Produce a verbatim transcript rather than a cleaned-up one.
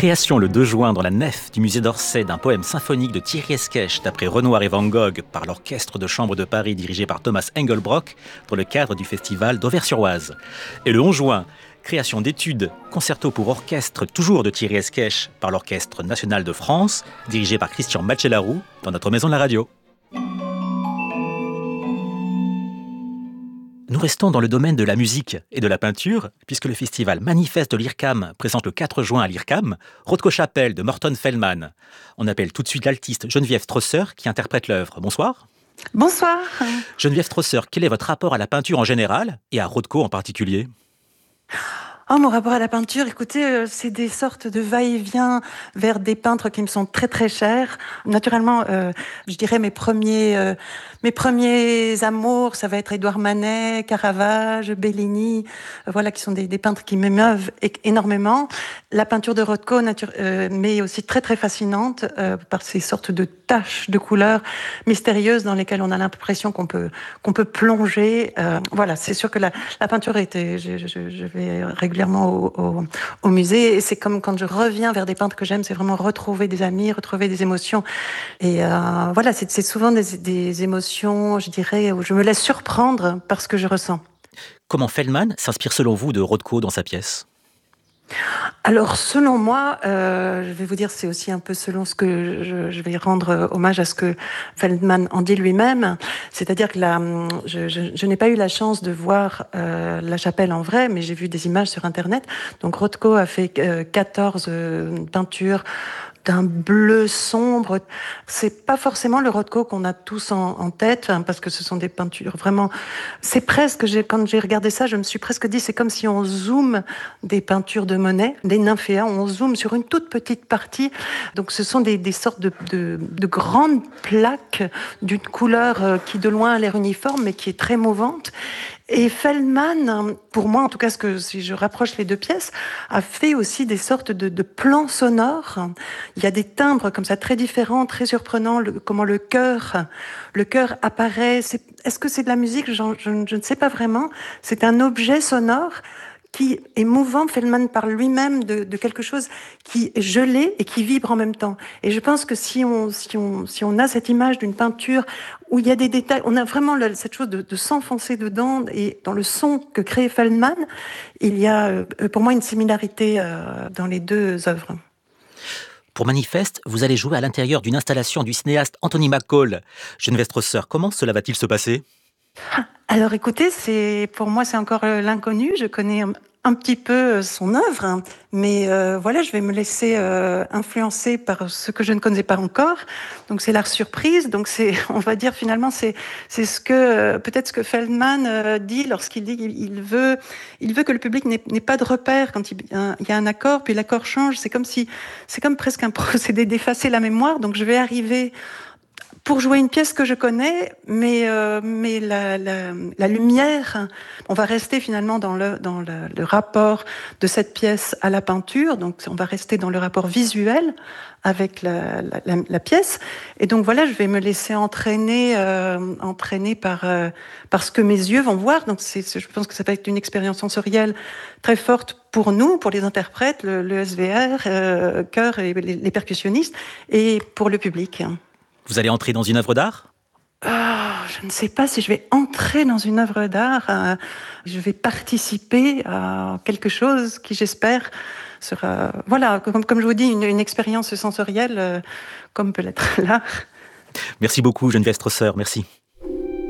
Création le deux juin dans la nef du musée d'Orsay d'un poème symphonique de Thierry Esquèche d'après Renoir et Van Gogh par l'orchestre de chambre de Paris dirigé par Thomas Engelbrock dans le cadre du festival d'Auvers-sur-Oise. Et le onze juin, création d'études, concerto pour orchestre toujours de Thierry Esquèche par l'Orchestre national de France dirigé par Christian Matchelarou dans notre maison de la radio. Nous restons dans le domaine de la musique et de la peinture, puisque le festival Manifeste de l'I R C A M présente le quatre juin à l'I R C A M Rothko Chapelle de Morton Feldman. On appelle tout de suite l'altiste Geneviève Strosser qui interprète l'œuvre. Bonsoir. Bonsoir. Geneviève Strosser, quel est votre rapport à la peinture en général et à Rothko en particulier ? Oh, mon rapport à la peinture, écoutez, euh, c'est des sortes de va-et-vient vers des peintres qui me sont très très chers. Naturellement, euh, je dirais mes premiers, euh, mes premiers amours, ça va être Édouard Manet, Caravage, Bellini, euh, voilà, qui sont des, des peintres qui m'émeuvent é- énormément. La peinture de Rothko, nature, euh, mais aussi très très fascinante euh, par ces sortes de taches de couleurs mystérieuses dans lesquelles on a l'impression qu'on peut qu'on peut plonger. Euh, voilà, c'est sûr que la, la peinture était, je, je, je vais régulièrement Au, au, au musée, et c'est comme quand je reviens vers des peintres que j'aime, c'est vraiment retrouver des amis, retrouver des émotions. Et euh, voilà, c'est, c'est souvent des, des émotions, je dirais, où je me laisse surprendre par ce que je ressens. Comment Feldman s'inspire selon vous de Rothko dans sa pièce ? Alors, selon moi, euh, je vais vous dire, c'est aussi un peu selon ce que je, je vais rendre hommage à ce que Feldman en dit lui-même. C'est-à-dire que là, je, je, je n'ai pas eu la chance de voir euh, la chapelle en vrai, mais j'ai vu des images sur Internet. Donc, Rothko a fait euh, quatorze euh, peintures d'un bleu sombre. C'est pas forcément le Rothko qu'on a tous en, en tête, hein, parce que ce sont des peintures vraiment... C'est presque, j'ai, quand j'ai regardé ça, je me suis presque dit, c'est comme si on zoome des peintures de Monet, des nymphéas, on zoome sur une toute petite partie. Donc ce sont des, des sortes de, de, de grandes plaques d'une couleur euh, qui de loin a l'air uniforme, mais qui est très mouvante. Et Feldman, pour moi, en tout cas, ce que, si je rapproche les deux pièces, a fait aussi des sortes de, de plans sonores. Il y a des timbres comme ça très différents, très surprenants, le, comment le chœur, le chœur apparaît. C'est, est-ce que c'est de la musique ? je, je, je ne sais pas vraiment. C'est un objet sonore qui est mouvant. Feldman parle lui-même de, de quelque chose qui est gelé et qui vibre en même temps. Et je pense que si on, si on, si on a cette image d'une peinture où il y a des détails, on a vraiment le, cette chose de, de s'enfoncer dedans, et dans le son que crée Feldman, il y a euh, pour moi une similarité euh, dans les deux œuvres. Pour Manifeste, vous allez jouer à l'intérieur d'une installation du cinéaste Anthony McCall. Geneviève Strosser, comment cela va-t-il se passer ? Alors écoutez, c'est, pour moi c'est encore l'inconnu, je connais un, un petit peu son œuvre, hein, mais euh, voilà, je vais me laisser euh, influencer par ce que je ne connais pas encore, donc c'est l'art surprise, donc c'est, on va dire finalement c'est, c'est ce que, peut-être ce que Feldman euh, dit lorsqu'il dit qu'il veut, il veut que le public n'ait, n'ait pas de repère quand il, il y a un accord, puis l'accord change, c'est comme si, c'est comme presque un procédé d'effacer la mémoire, donc je vais arriver pour jouer une pièce que je connais, mais euh, mais la, la, la lumière, on va rester finalement dans le dans le, le rapport de cette pièce à la peinture, donc on va rester dans le rapport visuel avec la, la, la, la pièce, et donc voilà, je vais me laisser entraîner euh, entraîner par euh, par ce que mes yeux vont voir. Donc c'est, je pense que ça va être une expérience sensorielle très forte pour nous, pour les interprètes, le, le S V R, euh, chœur et les, les percussionnistes, et pour le public. Vous allez entrer dans une œuvre d'art ? Oh, je ne sais pas si je vais entrer dans une œuvre d'art. Euh, je vais participer à quelque chose qui, j'espère, sera, voilà, comme, comme je vous dis, une, une expérience sensorielle, euh, comme peut l'être l'art. Merci beaucoup, Geneviève Strosser. Merci.